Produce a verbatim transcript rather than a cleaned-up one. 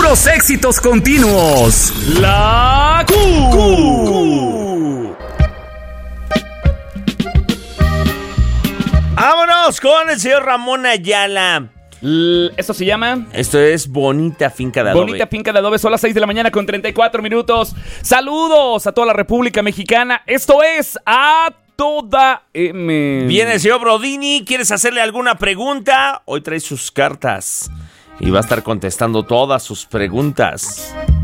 Puros éxitos continuos. La Q. Q. Vámonos con el señor Ramón Ayala. L- Esto se llama... Esto es Bonita Finca de Adobe. Bonita Finca de Adobe. Son las seis de la mañana con treinta y cuatro minutos. Saludos a toda la República Mexicana. Esto es A Toda M. Viene el señor Brodini. ¿Quieres hacerle alguna pregunta? Hoy trae sus cartas y va a estar contestando todas sus preguntas.